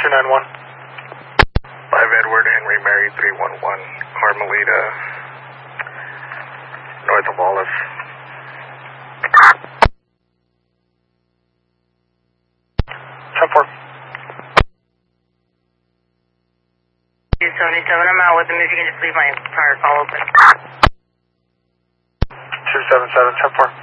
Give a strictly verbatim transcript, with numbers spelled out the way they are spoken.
nine one. five Edward Henry Mary three one one, Carmelita, north of Wallace. ten four. seventy-seven, I'm out with them. If you can just leave my prior call open. two seven seven, ten four.